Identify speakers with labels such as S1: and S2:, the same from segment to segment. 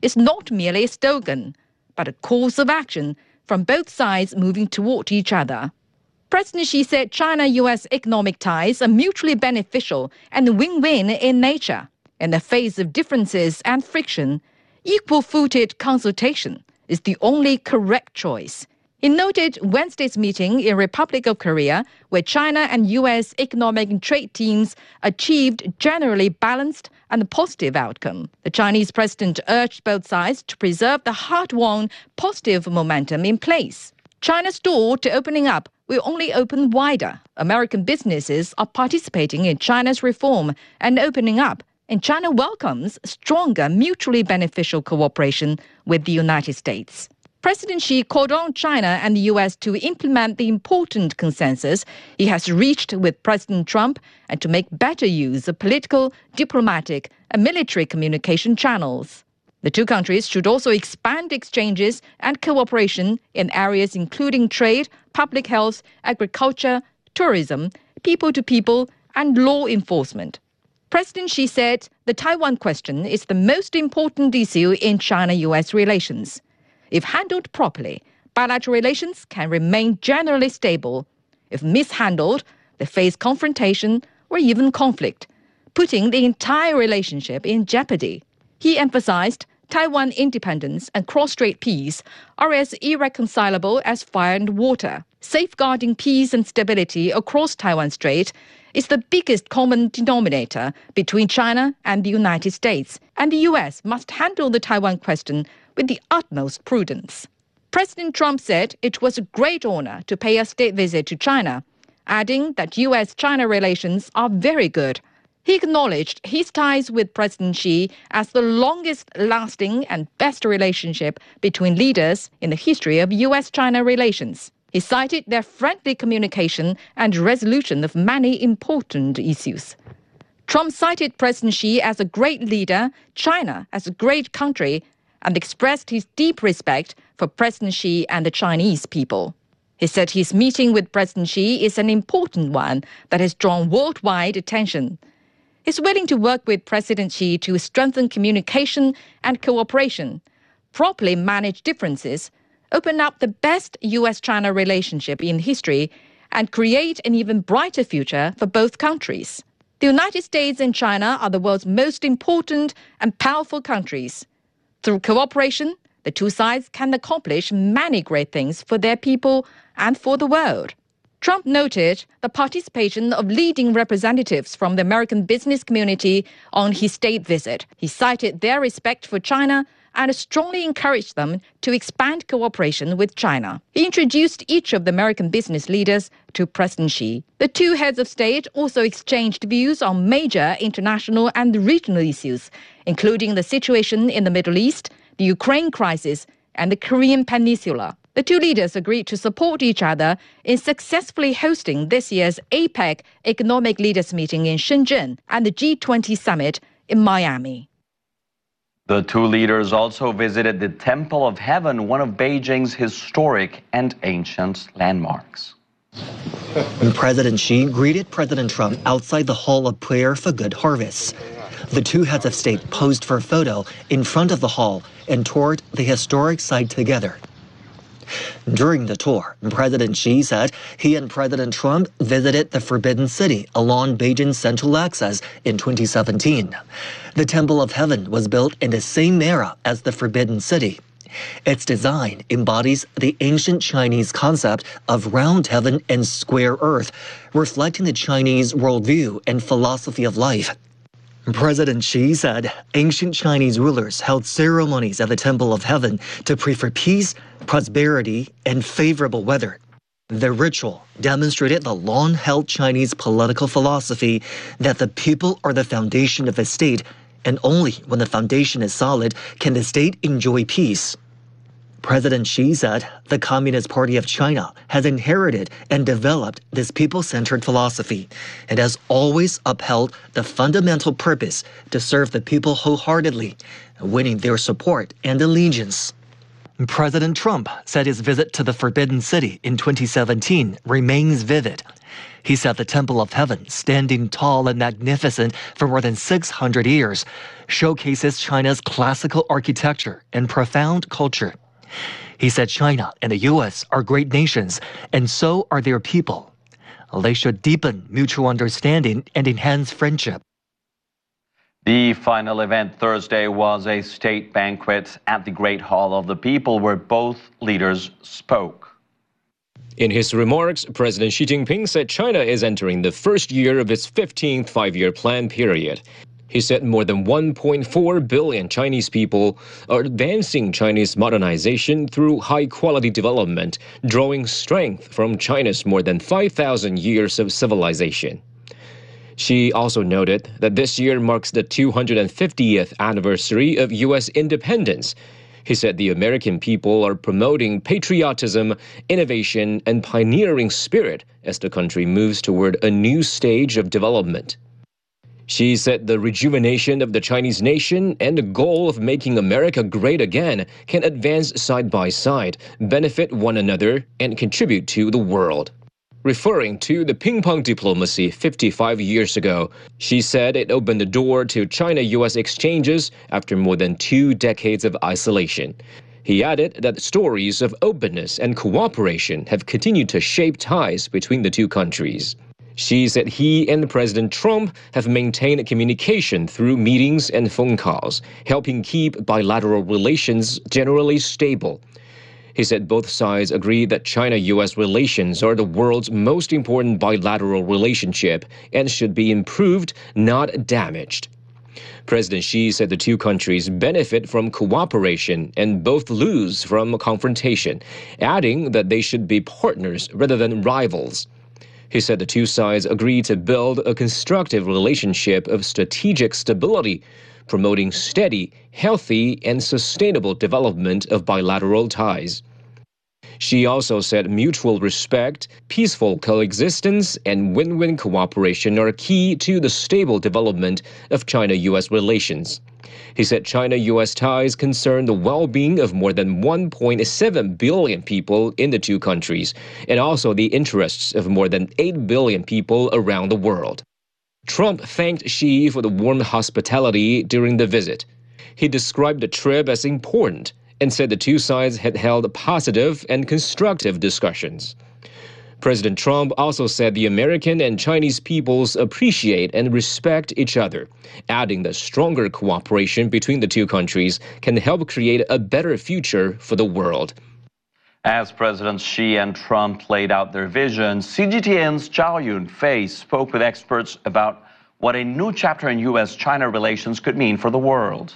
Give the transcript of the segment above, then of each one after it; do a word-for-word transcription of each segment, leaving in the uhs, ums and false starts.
S1: is not merely a slogan, but a course of action from both sides moving toward each other. President Xi said China-U S economic ties are mutually beneficial and win-win in nature. In the face of differences and friction, equal-footed consultation is the only correct choice. He noted Wednesday's meeting in Republic of Korea, where China and U S economic and trade teams achieved generally balanced and positive outcome. The Chinese president urged both sides to preserve the hard-won positive momentum in place. China's door to opening up will only open wider. American businesses are participating in China's reform and opening up, and China welcomes stronger mutually beneficial cooperation with the United States. President Xi called on China and the U S to implement the important consensus he has reached with President Trump and to make better use of political, diplomatic, and military communication channels. The two countries should also expand exchanges and cooperation in areas including trade, public health, agriculture, tourism, people-to-people, and law enforcement. President Xi said the Taiwan question is the most important issue in China-U S relations. If handled properly, bilateral relations can remain generally stable. If mishandled, they face confrontation or even conflict, putting the entire relationship in jeopardy. He emphasized Taiwan independence and cross-strait peace are as irreconcilable as fire and water. Safeguarding peace and stability across Taiwan Strait is the biggest common denominator between China and the United States, and the U S must handle the Taiwan question with the utmost prudence. President Trump said it was a great honor to pay a state visit to China, adding that U S China relations are very good. He acknowledged his ties with President Xi as the longest-lasting and best relationship between leaders in the history of U S China relations. He cited their friendly communication and resolution of many important issues. Trump cited President Xi as a great leader, China as a great country, and expressed his deep respect for President Xi and the Chinese people. He said his meeting with President Xi is an important one that has drawn worldwide attention. He's willing to work with President Xi to strengthen communication and cooperation, properly manage differences, open up the best U S China relationship in history, and create an even brighter future for both countries. The United States and China are the world's most important and powerful countries. Through cooperation, the two sides can accomplish many great things for their people and for the world. Trump noted the participation of leading representatives from the American business community on his state visit. He cited their respect for China and strongly encouraged them to expand cooperation with China. He introduced each of the American business leaders to President Xi. The two heads of state also exchanged views on major international and regional issues, including the situation in the Middle East, the Ukraine crisis, and the Korean Peninsula. The two leaders agreed to support each other in successfully hosting this year's APEC Economic Leaders Meeting in Shenzhen and the G twenty Summit in Miami.
S2: The two leaders also visited the Temple of Heaven, one of Beijing's historic and ancient landmarks.
S3: President Xi greeted President Trump outside the Hall of Prayer for Good Harvest. The two heads of state posed for a photo in front of the hall and toured the historic site together. During the tour, President Xi said he and President Trump visited the Forbidden City along Beijing's Central Axis in twenty seventeen. The Temple of Heaven was built in the same era as the Forbidden City. Its design embodies the ancient Chinese concept of round heaven and square earth, reflecting the Chinese worldview and philosophy of life. President Xi said ancient Chinese rulers held ceremonies at the Temple of Heaven to pray for peace, prosperity, and favorable weather. The ritual demonstrated the long-held Chinese political philosophy that the people are the foundation of the state, and only when the foundation is solid can the state enjoy peace. President Xi said the Communist Party of China has inherited and developed this people-centered philosophy and has always upheld the fundamental purpose to serve the people wholeheartedly, winning their support and allegiance. President Trump said his visit to the Forbidden City in twenty seventeen remains vivid. He said the Temple of Heaven, standing tall and magnificent for more than six hundred years, showcases China's classical architecture and profound culture. He said China and the U S are great nations, and so are their people. They should deepen mutual understanding and enhance friendship.
S2: The final event Thursday was a state banquet at the Great Hall of the People where both leaders spoke.
S4: In his remarks, President Xi Jinping said China is entering the first year of its fifteenth five-year plan period. He said more than one point four billion Chinese people are advancing Chinese modernization through high-quality development, drawing strength from China's more than five thousand years of civilization. Xi also noted that this year marks the two hundred fiftieth anniversary of U S independence. He said the American people are promoting patriotism, innovation, and pioneering spirit as the country moves toward a new stage of development. Xi said the rejuvenation of the Chinese nation and the goal of making America great again can advance side by side, benefit one another, and contribute to the world. Referring to the ping-pong diplomacy fifty-five years ago, Xi said it opened the door to China-U S exchanges after more than two decades of isolation. He added that stories of openness and cooperation have continued to shape ties between the two countries. Xi said he and President Trump have maintained communication through meetings and phone calls, helping keep bilateral relations generally stable. He said both sides agree that China-U S relations are the world's most important bilateral relationship and should be improved, not damaged. President Xi said the two countries benefit from cooperation and both lose from confrontation, adding that they should be partners rather than rivals. He said the two sides agree to build a constructive relationship of strategic stability, promoting steady, healthy, and sustainable development of bilateral ties. Xi also said mutual respect, peaceful coexistence, and win-win cooperation are key to the stable development of China-U S relations. He said China-U S ties concern the well-being of more than one point seven billion people in the two countries, and also the interests of more than eight billion people around the world. Trump thanked Xi for the warm hospitality during the visit. He described the trip as important and said the two sides had held positive and constructive discussions. President Trump also said the American and Chinese peoples appreciate and respect each other, adding that stronger cooperation between the two countries can help create a better future for the world.
S2: As Presidents Xi and Trump laid out their vision, C G T N's Zhao Yunfei spoke with experts about what a new chapter in U S China relations could mean for the world.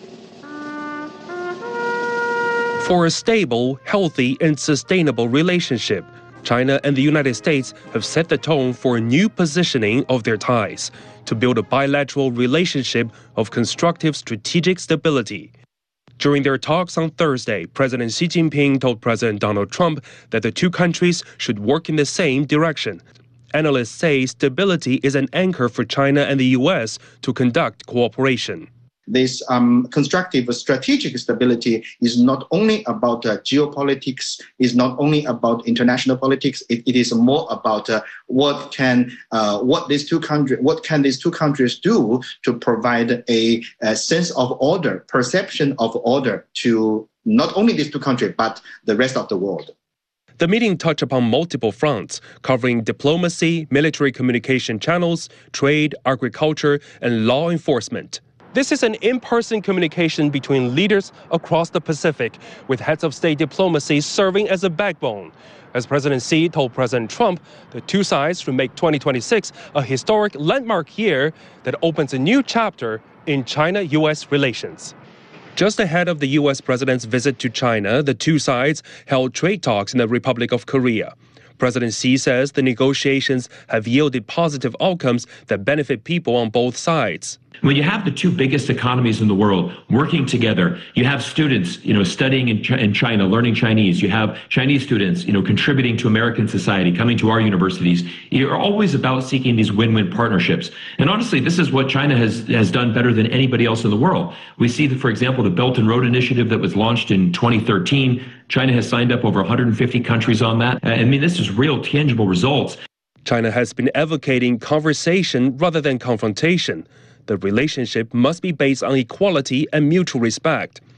S5: For a stable, healthy, and sustainable relationship, China and the United States have set the tone for a new positioning of their ties to build a bilateral relationship of constructive strategic stability. During their talks on Thursday, President Xi Jinping told President Donald Trump that the two countries should work in the same direction. Analysts say stability is an anchor for China and the U S to conduct cooperation.
S6: This um, constructive strategic stability is not only about uh, geopolitics, is not only about international politics. It, it is more about uh, what can uh, what these two countries what can these two countries do to provide a, a sense of order, perception of order to not only these two countries but the rest of the world.
S5: The meeting touched upon multiple fronts, covering diplomacy, military communication channels, trade, agriculture, and law enforcement. This is an in-person communication between leaders across the Pacific, with heads of state diplomacy serving as a backbone. As President Xi told President Trump, the two sides should make twenty twenty-six a historic landmark year that opens a new chapter in China-U S relations. Just ahead of the U S president's visit to China, the two sides held trade talks in the Republic of Korea. President Xi says the negotiations have yielded positive outcomes that benefit people on both sides.
S7: When you have the two biggest economies in the world working together, you have students, you know, studying in, Ch- in China, learning Chinese. You have Chinese students, you know, contributing to American society, coming to our universities. You're always about seeking these win-win partnerships. And honestly, this is what China has, has done better than anybody else in the world. We see that, for example, the Belt and Road Initiative that was launched in twenty thirteen. China has signed up over one hundred fifty countries on that. I mean, this is real tangible results.
S5: China has been advocating conversation rather than confrontation. The relationship must be based on equality and mutual respect.